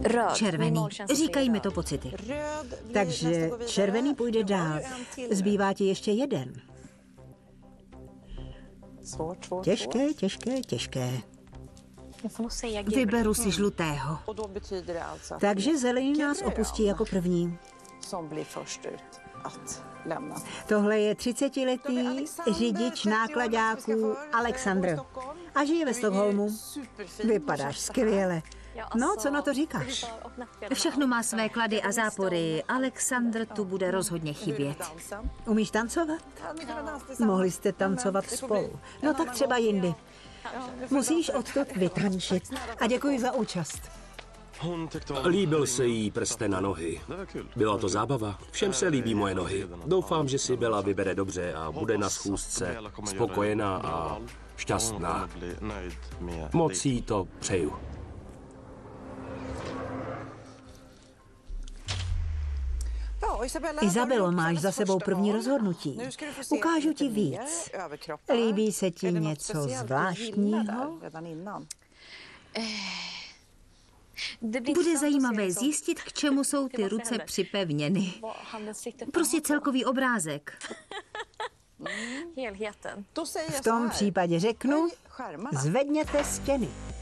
Červený. Říkají mi to pocity. Takže červený půjde dál. Zbývá ti ještě jeden. Těžké, těžké, těžké. Vyberu si žlutého. Takže zelený nás opustí jako první. Tohle je 30letý řidič nákladáků Alexandr. A žije ve Stockholmu. Vypadáš skvěle. No, co na to říkáš? Všechno má své klady a zápory. Alexandr tu bude rozhodně chybět. Umíš tancovat? Mohli jste tancovat spolu. No tak třeba jindy. Musíš odtud vytančit. A děkuji za účast. Líbil se jí prsten na nohy. Byla to zábava. Všem se líbí moje nohy. Doufám, že si Bella vybere dobře a bude na schůzce spokojená a šťastná. Moc jí to přeju. Izabelo, máš za sebou první rozhodnutí. Ukážu ti víc. Líbí se ti něco zvláštního? Bude zajímavé zjistit, k čemu jsou ty ruce připevněny. Prostě celkový obrázek. V tom případě řeknu, zvedněte stěny.